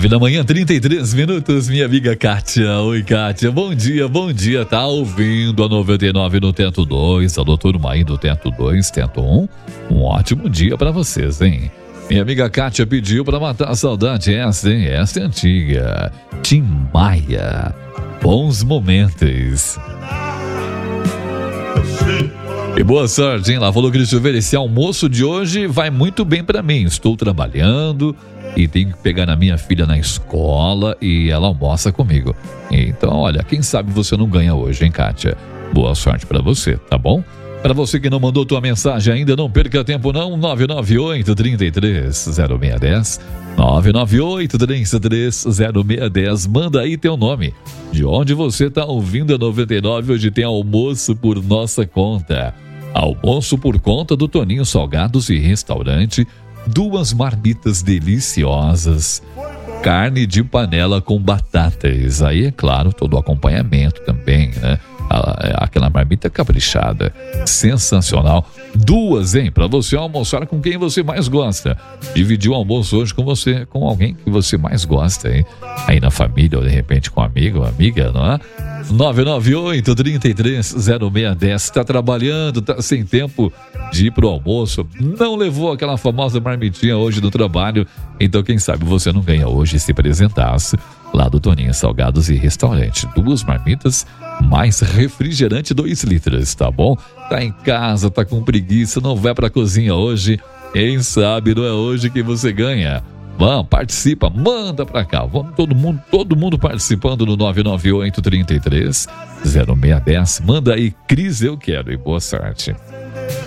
9 da manhã, 33 minutos, minha amiga Kátia. Oi, Kátia, bom dia. Tá ouvindo a 99 no Teto 2, a turma aí do Teto 2, Teto 1. Um ótimo dia pra vocês, hein? Minha amiga Kátia pediu pra matar a saudade, essa é antiga. Tim Maia, bons momentos. E boa sorte, hein? Lá falou Cristian Silveira, esse almoço de hoje vai muito bem pra mim. Estou trabalhando e tenho que pegar a minha filha na escola e ela almoça comigo. Então, olha, quem sabe você não ganha hoje, hein, Kátia? Boa sorte pra você, tá bom? Pra você que não mandou tua mensagem ainda, não perca tempo não, 998-33-0610, 998-33-0610, manda aí teu nome, de onde você tá ouvindo a 99, hoje tem almoço por nossa conta, almoço por conta do Toninho Salgados e Restaurante, 2 marmitas deliciosas, carne de panela com batatas, aí é claro, todo o acompanhamento também, né? Aquela marmita caprichada, sensacional, 2, hein, pra você almoçar com quem você mais gosta, dividir o almoço hoje com você, com alguém que você mais gosta, hein, aí na família ou de repente com amigo ou amiga, não é? 998-33-0610, tá trabalhando, tá sem tempo de ir pro almoço, não levou aquela famosa marmitinha hoje do trabalho, então quem sabe você não ganha hoje se apresentasse lá do Toninho Salgados e Restaurante, 2 marmitas mais refrigerante 2 litros, tá bom? Tá em casa, tá com preguiça, não vai pra cozinha hoje, quem sabe não é hoje que você ganha. Vamos, participa, manda pra cá, vamos todo mundo participando no 998-33-0610, manda aí, Cris, eu quero, e boa sorte.